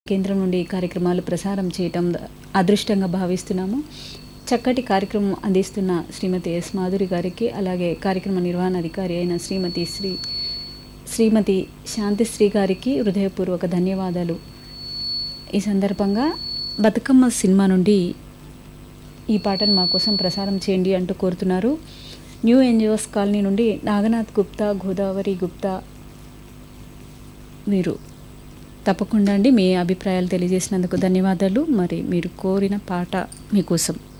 కేంద్రం నుండి కార్యక్రమాలు ప్రసారం చేయటం అదృష్టంగా భావిస్తున్నాము. చక్కటి కార్యక్రమం అందిస్తున్న శ్రీమతి ఎస్ మాధురి గారికి, అలాగే కార్యక్రమ నిర్వహణాధికారి అయిన శ్రీమతి శాంతిశ్రీ గారికి హృదయపూర్వక ధన్యవాదాలు. ఈ సందర్భంగా బతుకమ్మ సినిమా నుండి ఈ పాటను మా కోసం ప్రసారం చేయండి అంటూ కోరుతున్నారు. న్యూ ఎన్జిఓస్ కాలనీ నుండి నాగనాథ్ గుప్తా, గోదావరి గుప్తా. మీరు తప్పకుండా అండి మీ అభిప్రాయాలు తెలియజేసినందుకు ధన్యవాదాలు. మరి మీరు కోరిన పాట మీకోసం.